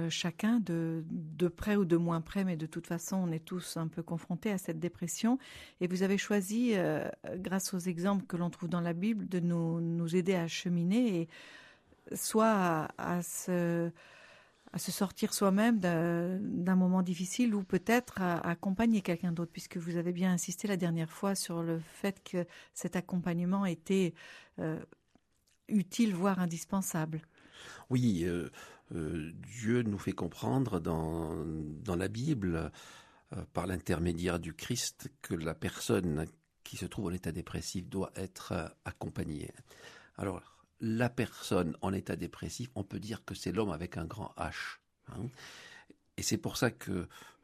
chacun, de près ou de moins près, mais de toute façon, on est tous un peu confrontés à cette dépression. Et vous avez choisi, grâce aux exemples que l'on trouve dans la Bible, de nous aider à cheminer et soit à se sortir soi-même d'un moment difficile ou peut-être à accompagner quelqu'un d'autre, puisque vous avez bien insisté la dernière fois sur le fait que cet accompagnement était utile, voire indispensable. Oui, Dieu nous fait comprendre dans la Bible, par l'intermédiaire du Christ, que la personne qui se trouve en état dépressif doit être accompagnée. Alors, la personne en état dépressif, on peut dire que c'est l'homme avec un grand H. Hein. Et c'est pour ça que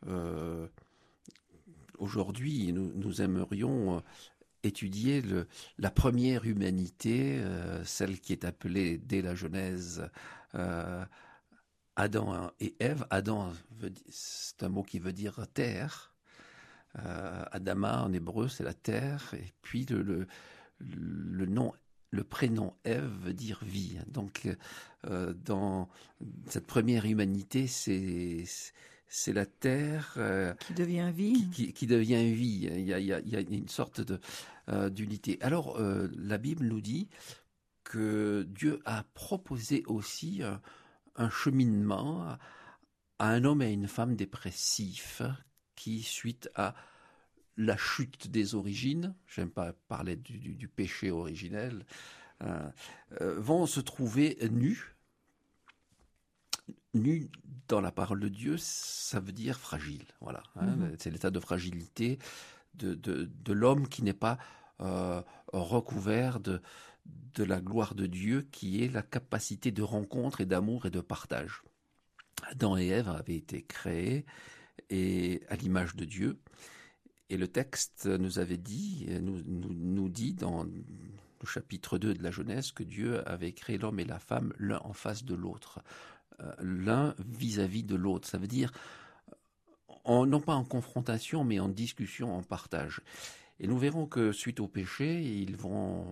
aujourd'hui, nous aimerions étudier la première humanité, celle qui est appelée dès la Genèse Adam et Ève. Adam, c'est un mot qui veut dire terre. Adama en hébreu, c'est la terre. Et puis le prénom Ève veut dire vie. Donc, dans cette première humanité, c'est la terre qui devient vie. Qui devient vie. Il y a une sorte d'unité. Alors, la Bible nous dit que Dieu a proposé aussi un cheminement à un homme et à une femme dépressifs qui, suite à la chute des origines, j'aime pas parler du péché originel, vont se trouver nus. Nu dans la parole de Dieu, ça veut dire fragile. Voilà, hein, c'est l'état de fragilité de l'homme qui n'est pas recouvert de la gloire de Dieu, qui est la capacité de rencontre et d'amour et de partage. Adam et Ève avaient été créés et à l'image de Dieu. Et le texte nous avait dit, nous dit dans le chapitre 2 de la Genèse que Dieu avait créé l'homme et la femme l'un en face de l'autre, l'un vis-à-vis de l'autre. Ça veut dire, non pas en confrontation, mais en discussion, en partage. Et nous verrons que suite au péché, ils vont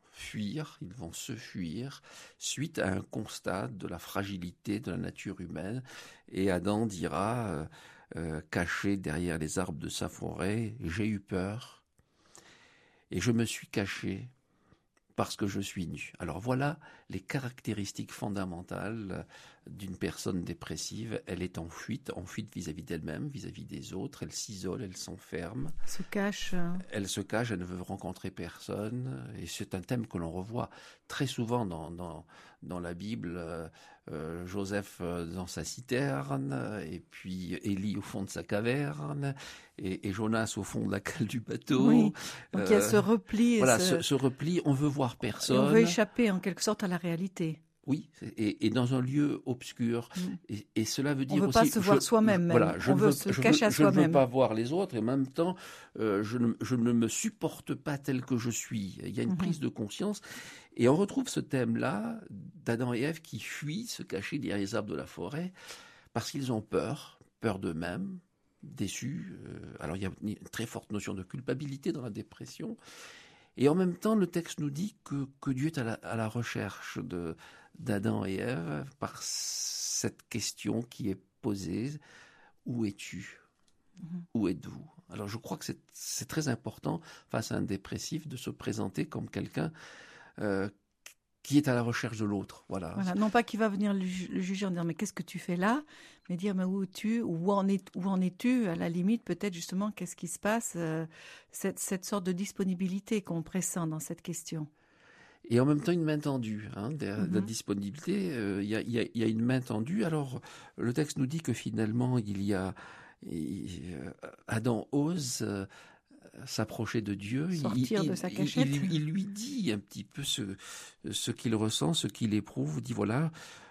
se fuir, suite à un constat de la fragilité de la nature humaine. Et Adam dira, caché derrière les arbres de sa forêt, j'ai eu peur et je me suis caché parce que je suis nu. Alors voilà les caractéristiques fondamentales d'une personne dépressive. Elle est en fuite vis-à-vis d'elle-même, vis-à-vis des autres. Elle s'isole, elle s'enferme. Se cache. Elle se cache, elle ne veut rencontrer personne. Et c'est un thème que l'on revoit très souvent dans la Bible. Joseph dans sa citerne, et puis Élie au fond de sa caverne, et Jonas au fond de la cale du bateau. Oui. Donc il y a ce repli. Voilà, ce repli, on veut voir personne. Et on veut échapper en quelque sorte à la réalité. Oui, et dans un lieu obscur. Et cela veut dire aussi... On ne veut pas se voir soi-même. Voilà, on veut se cacher à soi-même. Je ne veux pas voir les autres, et en même temps, je ne me supporte pas tel que je suis. Il y a une prise de conscience. Et on retrouve ce thème-là d'Adam et Ève qui fuient, se cacher derrière les arbres de la forêt, parce qu'ils ont peur d'eux-mêmes, déçus. Alors il y a une très forte notion de culpabilité dans la dépression. Et en même temps, le texte nous dit que Dieu est à la recherche d'Adam et Ève par cette question qui est posée: où es-tu ? Où êtes-vous ? Alors je crois que c'est très important face à un dépressif de se présenter comme quelqu'un qui est à la recherche de l'autre. Voilà. Non pas qu'il va venir le juger en disant mais qu'est-ce que tu fais là, mais dire mais où en es-tu, à la limite peut-être justement qu'est-ce qui se passe, cette sorte de disponibilité qu'on pressent dans cette question. Et en même temps, une main tendue. La disponibilité, il y a une main tendue. Alors, le texte nous dit que finalement, Adam ose s'approcher de Dieu. Sortir de sa cachette. Il lui dit un petit peu ce qu'il ressent, ce qu'il éprouve. Il dit voilà...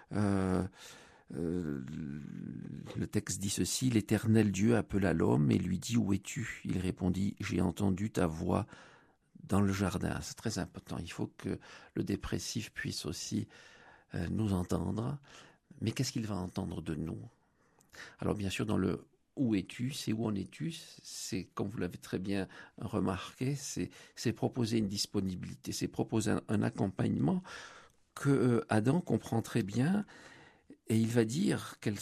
le texte dit ceci: l'Éternel Dieu appela l'homme et lui dit: où es-tu ? Il répondit: j'ai entendu ta voix dans le jardin. C'est très important. Il faut que le dépressif puisse aussi nous entendre. Mais qu'est-ce qu'il va entendre de nous ? Alors bien sûr, dans le où es-tu, c'est où en es-tu, c'est, comme vous l'avez très bien remarqué, c'est proposer une disponibilité, c'est proposer un accompagnement que Adam comprend très bien, et il va dire quelles